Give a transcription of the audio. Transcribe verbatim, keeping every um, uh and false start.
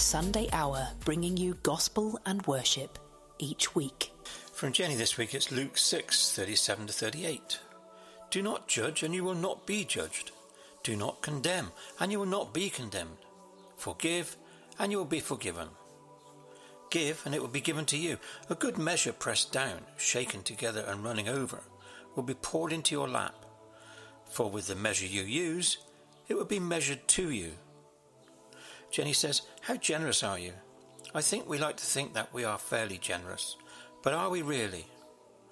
Sunday Hour, bringing you gospel and worship each week. From Jenny this week, it's Luke six, thirty-seven to thirty-eight. Do not judge, and you will not be judged. Do not condemn, and you will not be condemned. Forgive, and you will be forgiven. Give, and it will be given to you. A good measure pressed down, shaken together and running over, will be poured into your lap. For with the measure you use, it will be measured to you. Jenny says, how generous are you? I think we like to think that we are fairly generous. But are we really?